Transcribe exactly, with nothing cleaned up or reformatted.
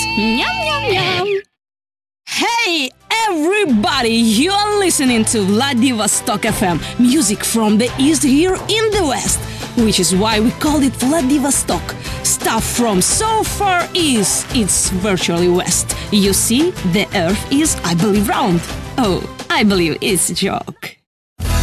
Yum, yum, yum. Hey, everybody! You are listening to Vladivostok F M, music from the East here in the West, which is why we call it Vladivostok. Stuff from so far east, it's virtually west. You see, the Earth is, I believe, round. Oh, I believe it's a joke.